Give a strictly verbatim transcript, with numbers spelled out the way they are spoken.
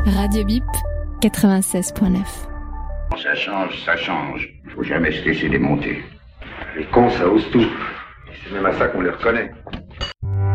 Radio Bip, quatre-vingt-seize neuf. Ça change, ça change. Faut jamais se laisser démonter. Les cons, ça ose tout. C'est même à ça qu'on les reconnaît.